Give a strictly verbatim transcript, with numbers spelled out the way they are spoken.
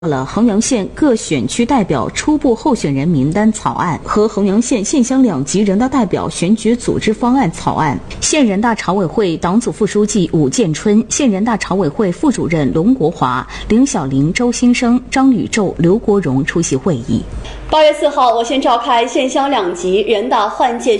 了衡阳县各选区代表初步候选人名单草案和衡阳县县乡两级人大代表选举组织方案草案。县人大常委会党组副书记武建春、县人大常委会副主任龙国华、林小玲、周新生、张宇宙、刘国荣出席会议。 八月四号，我县召开县乡两级人大换届